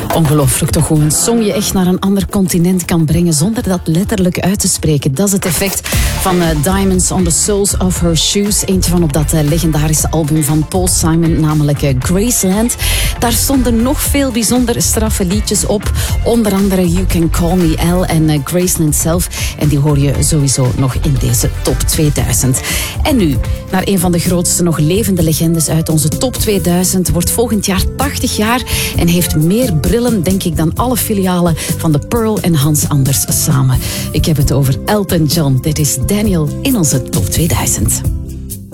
Ongelooflijk toch, hoe een song je echt naar een ander continent kan brengen zonder dat letterlijk uit te spreken. Dat is het effect van Diamonds on the Soles of Her Shoes. Eentje van op dat legendarische album van Paul Simon, namelijk Graceland. Daar stonden nog veel bijzonder straffe liedjes op. Onder andere You Can Call Me Al en Graceland zelf. En die hoor je sowieso nog in deze top 2000. En nu, naar een van de grootste nog levende legendes uit onze top 2000. Wordt volgend jaar 80 jaar en heeft meer brillen, denk ik, dan alle filialen van de Pearl en Hans Anders samen. Ik heb het over Elton John. Dit is Daniel in onze top 2000.